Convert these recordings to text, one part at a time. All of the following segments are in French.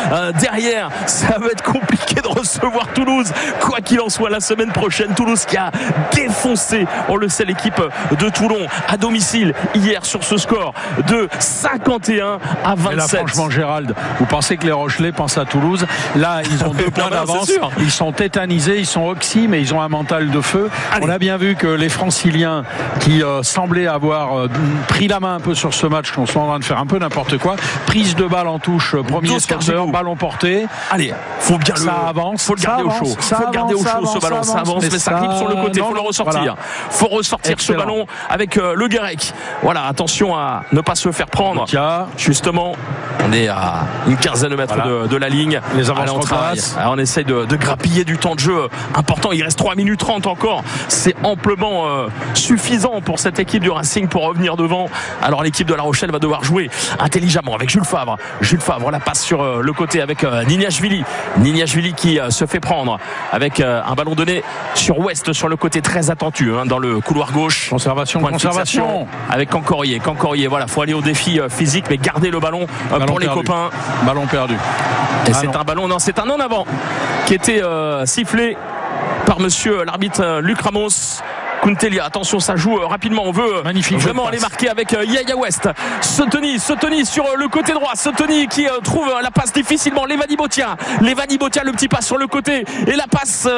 derrière. Ça va être compliqué de recevoir Toulouse. Quoi qu'il en soit, la semaine prochaine, Toulouse qui a défoncé, on le sait, l'équipe de Toulon à domicile hier sur ce score de 51 à 27. Et là, franchement, Gérald, vous pensez que les Rochelais pensent à Toulouse? Là, ils ont 2 points d'avance. Ils sont tétanisés, ils sont oxy, mais ils ont un mental de feu. Allez. On a bien vu que les Franciliens qui semblaient avoir pris la main un peu sur ce match, qu'on soit en train de faire un peu n'importe quoi, prise de balle en touche, premier quart-d'heure, ballon porté. Allez, faut bien faut le garder au chaud. Faut le garder au chaud ce ballon. Ça avance, mais ça clip sur le côté. Faut le ressortir. Voilà. Faut ressortir excellent. Ce ballon avec Le Guérec. Voilà, attention à ne pas se faire prendre. Justement, on est à une quinzaine de mètres de la ligne. Les avances repassent. On essaye de grappiller du temps de jeu important. Il reste 3 minutes 30 encore. C'est amplement suffisant pour cette équipe du Racing pour revenir devant. Alors l'équipe de La Rochelle va devoir jouer intelligemment avec Jules Favre. Jules Favre, la passe sur le côté avec Niniashvili. Niniashvili qui se fait prendre avec un ballon donné sur Ouest, sur le côté très attendu dans le couloir gauche. Conservation avec Cancorier. Voilà, faut aller au défi physique, mais garder le ballon pour les copains. Ballon perdu. Et c'est un ballon, non, c'est un en avant qui était sifflé par monsieur l'arbitre Luc Ramos. Kuntelia, attention, ça joue rapidement. On veut vraiment aller marquer avec Yaya West. Sotoni sur le côté droit. Sotoni qui trouve la passe difficilement. Levani Botia, le petit passe sur le côté. Et la passe.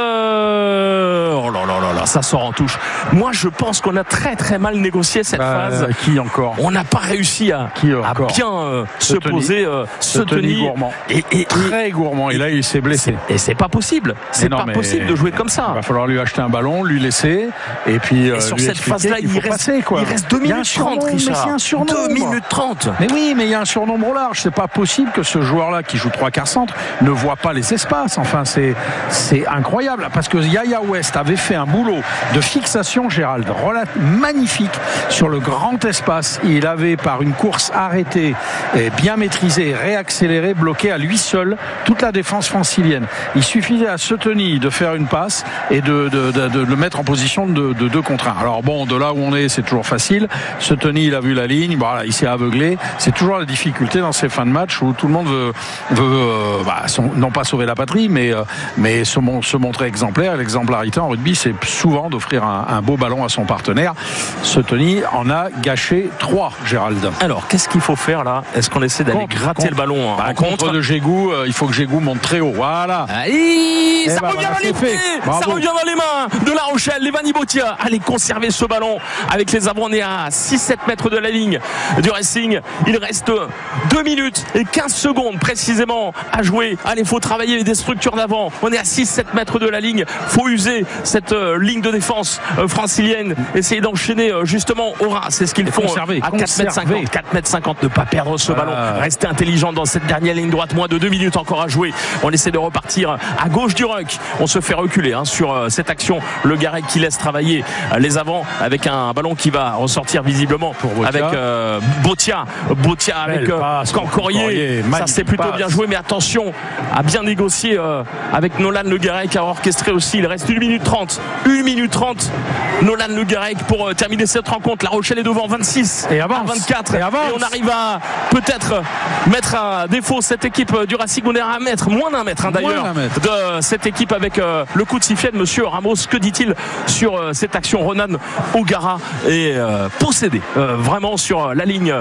Oh là, ça sort en touche. Moi, je pense qu'on a très très mal négocié cette phase. Qui encore? On n'a pas réussi à bien se poser. Sotoni gourmand. Et très gourmand. Et là, il s'est blessé. Et c'est pas possible. C'est pas possible de jouer comme ça. Il va falloir lui acheter un ballon, lui laisser. Et puis sur cette phase-là, il reste 2 minutes 30, Richard. 2 minutes 30. Mais oui, mais il y a un surnombre large. C'est pas possible que ce joueur-là qui joue 3/4 centre ne voit pas les espaces. Enfin, c'est incroyable. Parce que Yaya West avait fait un boulot de fixation, Gérald, magnifique sur le grand espace. Il avait, par une course arrêtée, et bien maîtrisée, réaccélérée, bloqué à lui seul toute la défense francilienne. Il suffisait à Sotoni de faire une passe et de le mettre en position de 2 contre 1. Alors bon, de là où on est, c'est toujours facile. Sotoni, il a vu la ligne, voilà, il s'est aveuglé. C'est toujours la difficulté dans ces fins de match où tout le monde veut non pas sauver la patrie, mais se montrer exemplaire. L'exemplarité en rugby, c'est souvent d'offrir un beau ballon à son partenaire. Sotoni en a gâché 3, Gérald. Alors, qu'est-ce qu'il faut faire là? Est-ce qu'on essaie d'aller gratter le ballon en contre de Gégou? Il faut que Gégou monte très haut. Voilà. Ça revient dans les pieds. Ça revient dans les mains de La Rochelle. Levani Botia, allez conserver ce ballon avec les avants. On est à 6-7 mètres de la ligne du Racing. Il reste 2 minutes et 15 secondes précisément à jouer. Allez, faut travailler des structures d'avant. On est à 6-7 mètres de la ligne. Faut user cette ligne de défense francilienne. Essayer d'enchaîner justement au ras. C'est ce qu'ils font à 4m50. Ne pas perdre ce ballon. Rester intelligent dans cette dernière ligne droite. Moins de 2 minutes encore à jouer. On essaie de repartir à gauche du ruck. On se fait reculer sur cette action. Le Garec qui laisse travailler les avants avec un ballon qui va ressortir visiblement avec Botia avec Cancorier. Ça c'est plutôt bien joué, mais attention à bien négocier avec Nolan Le Garec à orchestrer aussi. Il reste 1 minute 30 Nolan Le Garec pour terminer cette rencontre. La Rochelle est devant 26 à 24 et on arrive à peut-être mettre à défaut cette équipe du Racing. On est à moins d'un mètre d'ailleurs de cette équipe avec le coup de sifflet de monsieur Ramos. Que dit-il sur cette action? Ronan O'Gara est possédé vraiment sur la ligne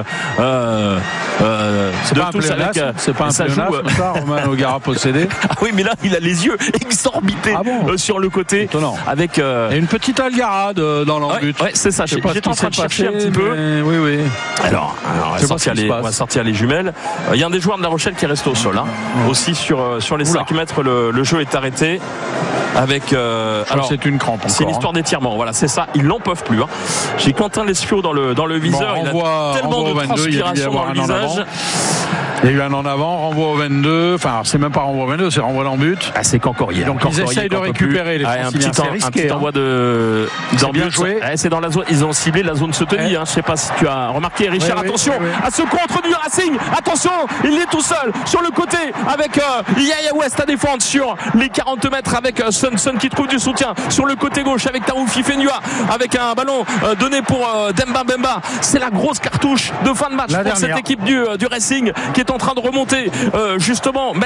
c'est pas un pléonasme ça, Ronan O'Gara possédé. Ah oui, mais là il a les yeux exorbités sur le côté. Étonnant. Avec et une petite algarade dans l'embut. Ouais, c'est ça. J'étais en train de chercher un petit peu. Oui. Alors on va sortir les jumelles. Il y a un des joueurs de La Rochelle qui reste au sol aussi sur les 5 mètres. Le jeu est arrêté avec alors c'est une crampe encore, c'est une histoire d'étirement, voilà, c'est ça, ils n'en peuvent plus J'ai Quentin Lesfiot dans le viseur. Il a tellement de transpiration dans le visage. Il y a eu un en avant, renvoi au 22. Enfin, c'est même pas renvoi au 22, c'est renvoi dans le but. C'est Cancorier. Donc ils essayent de récupérer les Franciliens. Un petit envoi bien joué. C'est dans la zone. Ils ont ciblé la zone Sotoni. Je sais pas si tu as remarqué, Richard. Attention à ce contre du Racing. Attention, il est tout seul sur le côté avec Yaya West à défendre sur les 40 mètres avec Sun qui trouve du soutien sur le côté gauche avec Taoufi Fenua avec un ballon donné pour Demba Bemba. C'est la grosse cartouche de fin de match pour cette équipe du Racing qui est en train de remonter justement.